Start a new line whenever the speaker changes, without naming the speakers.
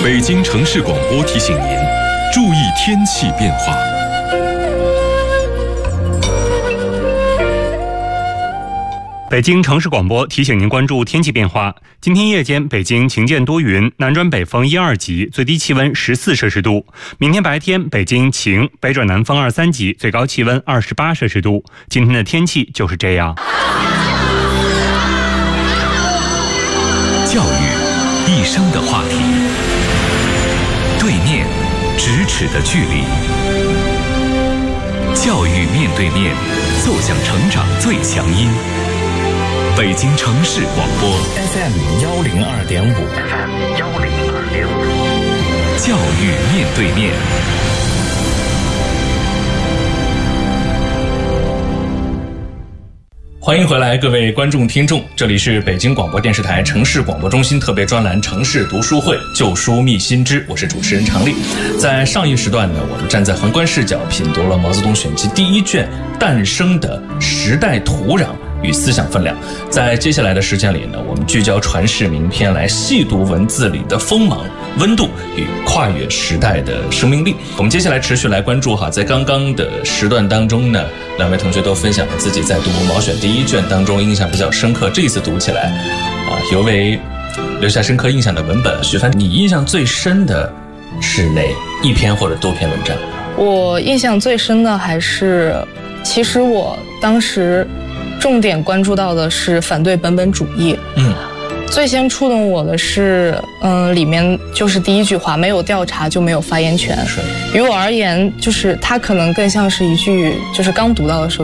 北京城市广播提醒您，注意天气变化。
北京城市广播提醒您关注天气变化。今天夜间北京晴间多云，南转北风1、2级，最低气温14摄氏度。明天白天北京晴，北转南风2、3级，最高气温28摄氏度。今天的天气就是这样。
教育一生的话题，对面咫尺的距离，教育面对面，奏响成长最强音。北京城市广播
FM 102.5，
教育面对面。
欢迎回来，各位观众听众，这里是北京广播电视台城市广播中心特别专栏城市读书会旧书觅新知，我是主持人常丽。在上一时段呢，我们站在宏观视角品读了毛泽东选集第1卷诞生的时代土壤与思想分量。在接下来的时间里呢，我们聚焦传世名篇，来细读文字里的锋芒、温度与跨越时代的生命力。我们接下来持续来关注在刚刚的时段当中呢，两位同学都分享了自己在读毛选第1卷当中印象比较深刻，这一次读起来尤为留下深刻印象的文本。许帆，你印象最深的是哪一篇或者多篇文章？
我印象最深的还是，其实我当时重点关注到的是反对本本主义。最先触动我的是，里面就是第1句话，没有调查就没有发言权。于我而言，就是它可能更像是一句，就是刚读到的时候